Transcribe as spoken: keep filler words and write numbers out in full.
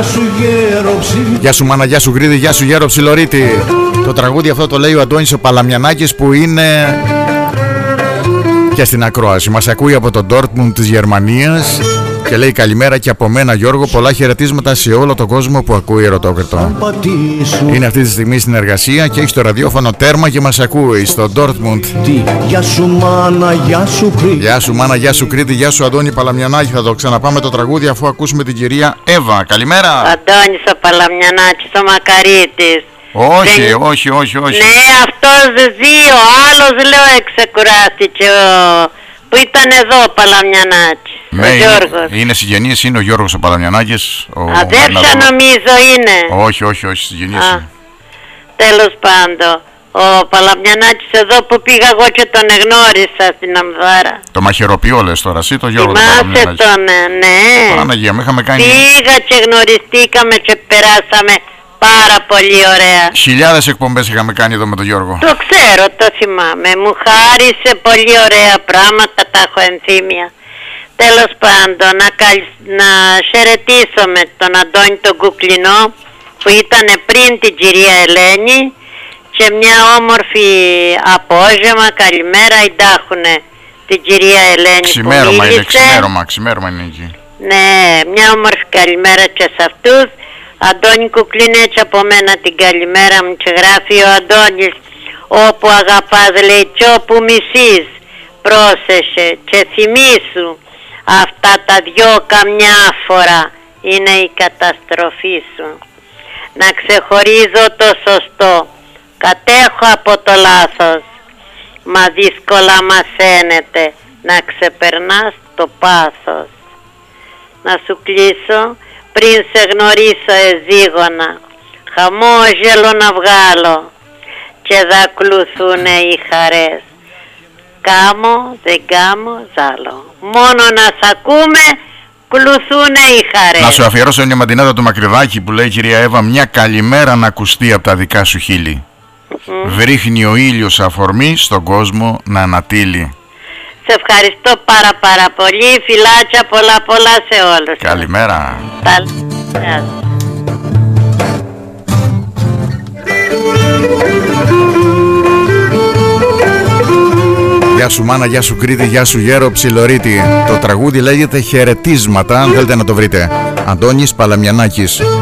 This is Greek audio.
Γεια σου μάνα, γεια σου Γρίδη, γεια σου γέρο Ψιλορίτη. Το τραγούδι αυτό το λέει ο Αντώνης ο Παλαμιανάκης, που είναι και στην ακρόαση. Μας ακούει από το Ντόρτμουντ της Γερμανίας και λέει καλημέρα και από μένα Γιώργο, πολλά χαιρετίσματα σε όλο τον κόσμο που ακούει Ερωτόκριτο. Είναι αυτή τη στιγμή στην εργασία και έχει το ραδιόφωνο τέρμα και μας ακούει στο Ντόρτμουντ. Γεια σου μάνα, γεια σου Κρήτη. Γεια σου μάνα, γεια σου Κρήτη, γεια σου Αντώνη Παλαμιανάκη. Θα το ξαναπάμε το τραγούδι αφού ακούσουμε την κυρία Εύα. Καλημέρα. Αντώνης ο Παλαμιανάκης, ο Μακαρίτης. Όχι, Δεν... όχι, όχι, όχι. Ναι, αυτός ζει, ο άλλος λέω εξεκουράστηκε, ο... που ήταν εδώ ο Παλαμιανάκης, ναι, ο Γιώργος. Είναι, είναι συγγενής, είναι ο Γιώργος ο Παλαμιανάκης. Ο... Αδέρφια νομίζω είναι. Όχι, όχι, όχι, συγγενής. Α, τέλος πάντων, ο Παλαμιανάκης εδώ που πήγα εγώ και τον εγνώρισα στην Αμδάρα. Το μαχαιροποιό λες τώρα, εσύ το Γιώργο. Θυμάσαι τον, ναι. Παναγία, με είχαμε κάνει. Πήγα και γνωριστήκαμε και περάσαμε πάρα πολύ ωραία. Χιλιάδες εκπομπές είχαμε κάνει εδώ με τον Γιώργο. Το ξέρω, το θυμάμαι. Μου χάρισε πολύ ωραία πράγματα, τα έχω ενθύμια. Τέλος πάντων, να, καλ... να χαιρετήσω με τον Αντώνη τον Κουκλινό που ήταν πριν την κυρία Ελένη και μια όμορφη απόγευμα, καλημέρα, εντάχουνε την κυρία Ελένη. Ξημέρωμα είναι, ξημέρωμα, ξημέρωμα είναι εκεί. Ναι, μια όμορφη καλημέρα και σε αυτούς. Αντώνη Κουκλίνη, έτσι από μένα την καλημέρα μου και γράφει ο Αντώνης, όπου αγαπάς λέει και όπου μισείς, πρόσεχε και θυμήσου, αυτά τα δυο καμιά φορά είναι η καταστροφή σου. Να ξεχωρίζω το σωστό, κατέχω από το λάθος, μα δύσκολα μαθαίνεται να ξεπερνάς το πάθος. Να σου κλείσω πριν σε γνωρίσω εζήγωνα, χαμόγελο να βγάλω και δακλουθούνε οι χαρές. Κάμω, δεν κάμω, ζάλω. Μόνο να σ' ακούμε, κλουθούνε οι χαρές. Να σου αφιερώσω μια μαντινάδα του Μακρυδάκη που λέει κυρία Εύα, μια καλημέρα να ακουστεί από τα δικά σου χείλη. Mm. Βρίχνει ο ήλιος αφορμή στον κόσμο να ανατείλει. Σε ευχαριστώ πάρα πάρα πολύ. Φιλάκια πολλά πολλά σε όλους. Καλημέρα. Καλημέρα. Γεια σου μάνα, γεια σου Κρήτη, γεια σου γέρο Ψιλορίτη. Το τραγούδι λέγεται Χαιρετίσματα, αν θέλετε να το βρείτε. Αντώνης Παλαμιανάκης.